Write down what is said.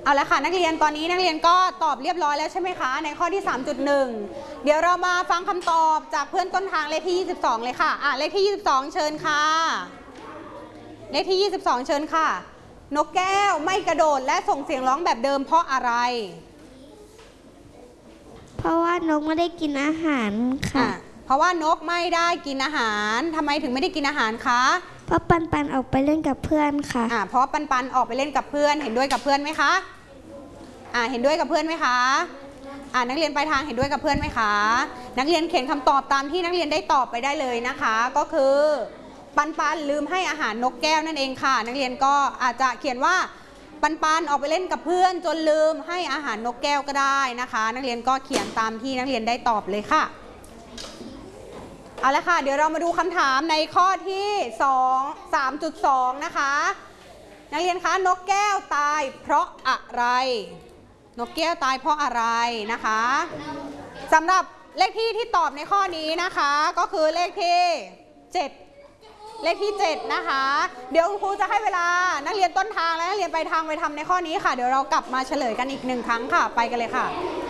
เอาละค่ะนักเรียนตอนนี้นักเรียนก็ตอบเรียบร้อยแล้วใช่ไหมคะในข้อที่ 3.1 เดี๋ยวเรามาฟังคำตอบจากเพื่อนต้นทางเลขที่22เลยค่ะเลขที่22เชิญค่ะเลขที่22เชิญค่ะนกแก้วไม่กระโดดและส่งเสียงร้องแบบเดิมเพราะอะไรเพราะว่านกไม่ได้กินอาหารค่ะเพราะว่านกไม่ได้กินอาหารทำไมถึงไม่ได้กินอาหารคะเพราะปันปันออกไปเล่นกับเพื่อนค่ะเพราะปันปันออกไปเล่นกับเพื่อนเห็นด้วยกับเพื่อนไหมคะเห็นด้วยกับเพื่อนไหมคะนักเรียนปลายทางเห็นด้วยกับเพื่อนไหมคะนักเรียนเขียนคำตอบตามที่นักเรียนได้ตอบไปได้เลยนะคะก็คือปันปันลืมให้อาหารนกแก้วนั่นเองค่ะนักเรียนก็อาจจะเขียนว่าปันปันออกไปเล่นกับเพื่อนจนลืมให้อาหารนกแก้วก็ได้นะคะนักเรียนก็เขียนตามที่นักเรียนได้ตอบเลยค่ะเอาละค่ะเดี๋ยวเรามาดูคำถามในข้อที่ 3.2 นะคะนักเรียนคะนกแก้วตายเพราะอะไรนกแก้วตายเพราะอะไรนะคะสำหรับเลขที่ตอบในข้อนี้นะคะก็คือเลขที่7เลขที่7นะคะเดี๋ยวคุณครูจะให้เวลานักเรียนต้นทางและนักเรียนปลายทางไปทำในข้อนี้ค่ะเดี๋ยวเรากลับมาเฉลยกันอีก1ครั้งค่ะไปกันเลยค่ะ